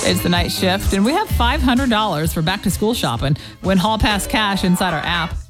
It's the night shift, and we have $500 for back to school shopping. Win Hall Pass cash inside our app.